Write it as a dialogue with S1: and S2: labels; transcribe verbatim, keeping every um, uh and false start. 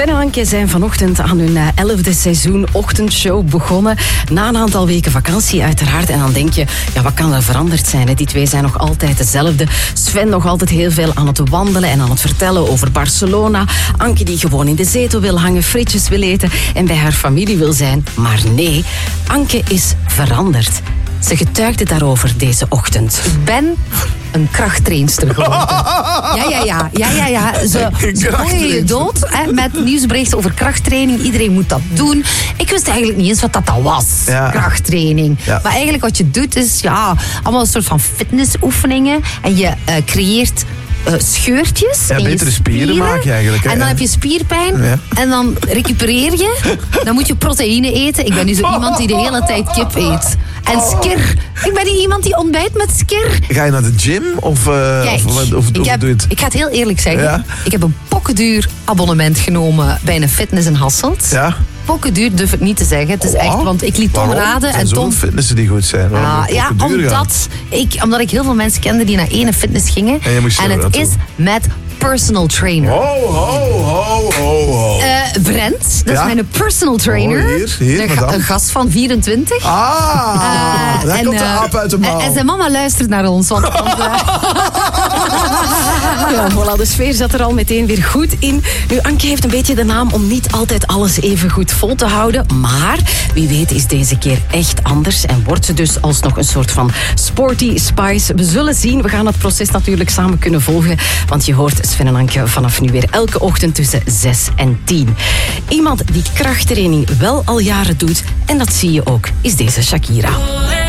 S1: Sven en Anke zijn vanochtend aan hun elfde seizoen ochtendshow begonnen. Na een aantal weken vakantie uiteraard. En dan denk je, ja, wat kan er veranderd zijn? Hè? Die twee zijn nog altijd dezelfde. Sven nog altijd heel veel aan het wandelen en aan het vertellen over Barcelona. Anke die gewoon in de zetel wil hangen, frietjes wil eten en bij haar familie wil zijn. Maar nee, Anke is veranderd. Ze getuigde daarover deze ochtend.
S2: Ik ben een krachttrainster geworden. Ja, ja, ja. ja, ja, ja. Ze gooien je dood hè, met nieuwsberichten over krachttraining. Iedereen moet dat doen. Ik wist eigenlijk niet eens wat dat al was. Ja. Krachttraining. Ja. Maar eigenlijk wat je doet is ja, allemaal een soort van fitnessoefeningen. En je uh, creëert Uh, scheurtjes.
S3: Ja,
S2: en
S3: betere spieren, spieren maak je eigenlijk. Hè?
S2: En dan heb je spierpijn. Ja. En dan recupereer je. Dan moet je proteïne eten. Ik ben nu zo iemand die de hele tijd kip eet. En skir. Ik ben niet iemand die ontbijt met skir.
S3: Ga je naar de gym? Of, uh,
S2: Kijk,
S3: of, of, of,
S2: ik,
S3: of
S2: heb,
S3: doe je het?
S2: ik ga het heel eerlijk zeggen. Ja? Ik heb een pokkenduur abonnement genomen bij een fitness in Hasselt.
S3: Ja?
S2: Pokkenduur durf ik niet te zeggen. Het is
S3: oh,
S2: echt, want ik liet Tom
S3: waarom?
S2: raden.
S3: En Tom fitnessen die goed zijn.
S2: Uh, ja, omdat ik, omdat ik heel veel mensen kende die naar ene fitness gingen.
S3: En, je moest
S2: en het is met personal trainer.
S3: Ho, ho, ho, ho, ho.
S2: Uh, Brent, dat ja? is mijn personal trainer.
S3: Oh, hier, hier,
S2: een, ga, een gast van vierentwintig.
S3: Ah, uh, daar en, komt de uh, aap uit de mouw.
S2: En, en zijn mama luistert naar ons. Want, want, uh...
S1: ja, voilà, de sfeer zat er al meteen weer goed in. Nu, Anke heeft een beetje de naam om niet altijd alles even goed vol te houden. Maar wie weet is deze keer echt anders. En wordt ze dus alsnog een soort van sporty spice. We zullen zien. We gaan het proces natuurlijk samen kunnen volgen. Want je hoort Sven en Anke vanaf nu weer elke ochtend tussen zes en tien. Iemand die krachttraining wel al jaren doet, en dat zie je ook, is deze Shakira.